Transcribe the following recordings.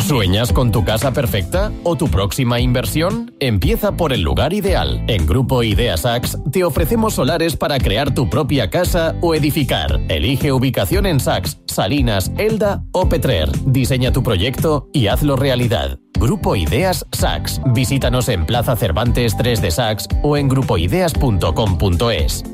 ¿Sueñas con tu casa perfecta o tu próxima inversión? Empieza por el lugar ideal. En Grupo Idea Sax te ofrecemos solares para crear tu propia casa o edificar. Elige ubicación en Sax, Salinas, Elda o Petrer. Diseña tu proyecto y hazlo realidad. Grupo Ideas Sax. Visítanos en Plaza Cervantes 3 de Sax o en grupoideas.com.es.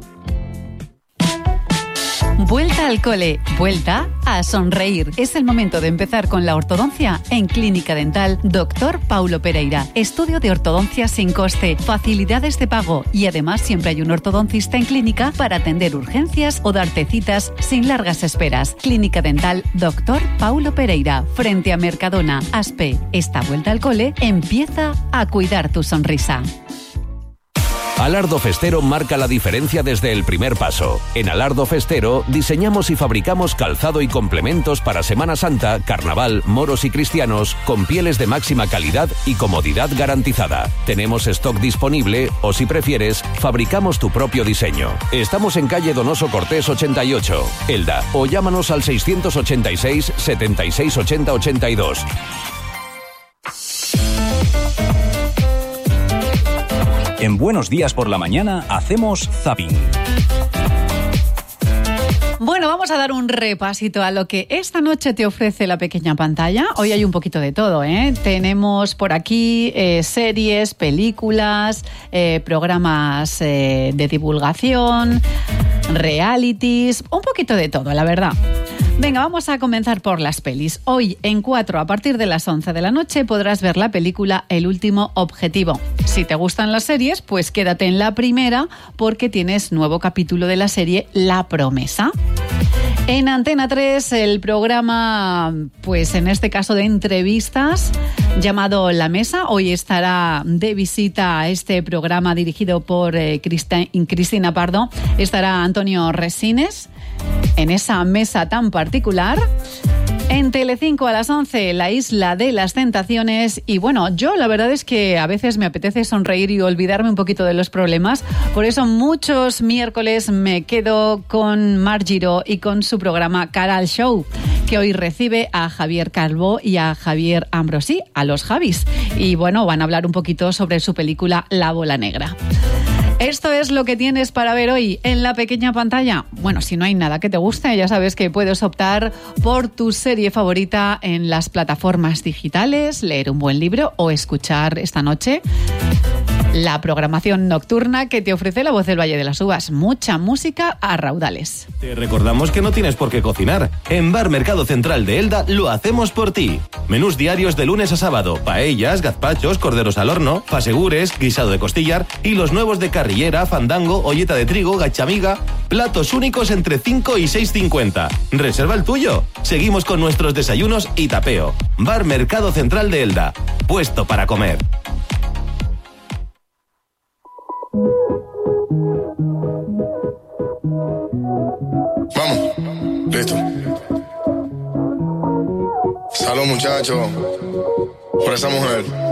Vuelta al cole, vuelta a sonreír. Es el momento de empezar con la ortodoncia en Clínica Dental Dr. Paulo Pereira. Estudio de ortodoncia sin coste, facilidades de pago y además siempre hay un ortodoncista en clínica para atender urgencias o darte citas sin largas esperas. Clínica Dental Dr. Paulo Pereira, frente a Mercadona, Aspe. Esta vuelta al cole empieza a cuidar tu sonrisa. Alardo Festero marca la diferencia desde el primer paso. En Alardo Festero diseñamos y fabricamos calzado y complementos para Semana Santa, Carnaval, moros y cristianos con pieles de máxima calidad y comodidad garantizada. Tenemos stock disponible o, si prefieres, fabricamos tu propio diseño. Estamos en calle Donoso Cortés 88, Elda, o llámanos al 686 76 80 82. En Buenos Días por la Mañana hacemos zapping. Bueno, vamos a dar un repasito a lo que esta noche te ofrece la pequeña pantalla. Hoy hay un poquito de todo, ¿eh? Tenemos por aquí series, películas, programas de divulgación, realities, un poquito de todo, la verdad. Venga, vamos a comenzar por las pelis. Hoy en 4, a partir de las 11 de la noche, podrás ver la película El último objetivo. Si te gustan las series, pues quédate en la primera porque tienes nuevo capítulo de la serie La Promesa. En Antena 3, el programa, pues en este caso de entrevistas, llamado La Mesa. Hoy estará de visita a este programa dirigido por Cristina Pardo. Estará Antonio Resines en esa mesa tan particular. En Telecinco a las 11, La Isla de las Tentaciones. Y bueno, yo la verdad es que a veces me apetece sonreír y olvidarme un poquito de los problemas. Por eso muchos miércoles me quedo con Mar Giró y con su programa Cara al Show, que hoy recibe a Javier Calvo y a Javier Ambrosí, a los Javis. Y bueno, van a hablar un poquito sobre su película La Bola Negra. Esto es lo que tienes para ver hoy en la pequeña pantalla. Bueno, si no hay nada que te guste, ya sabes que puedes optar por tu serie favorita en las plataformas digitales, leer un buen libro o escuchar esta noche la programación nocturna que te ofrece La Voz del Valle de las Uvas. Mucha música a raudales. Te recordamos que no tienes por qué cocinar. En Bar Mercado Central de Elda lo hacemos por ti. Menús diarios de lunes a sábado. Paellas, gazpachos, corderos al horno, fasegures, guisado de costillar y los nuevos de carrillera, fandango, olleta de trigo, gachamiga. Platos únicos entre 5 y 6,50. Reserva el tuyo. Seguimos con nuestros desayunos y tapeo. Bar Mercado Central de Elda. Puesto para comer. Vamos, listo. Salud, muchachos, por esa mujer.